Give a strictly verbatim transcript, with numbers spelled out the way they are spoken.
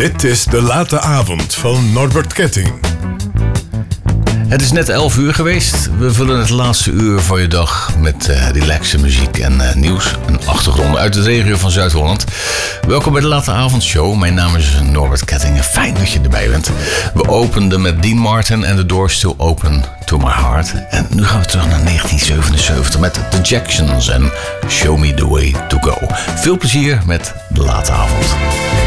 Dit is de late avond van Norbert Ketting. Het is net elf uur geweest. We vullen het laatste uur van je dag met uh, relaxe muziek en uh, nieuws en achtergronden uit de regio van Zuid-Holland. Welkom bij de late avondshow. Mijn naam is Norbert Ketting. Fijn dat je erbij bent. We openden met Dean Martin en The Door Still Open to My Heart. En nu gaan we terug naar negentien zevenenzeventig met The Jacksons en Show Me The Way To Go. Veel plezier met de late avond.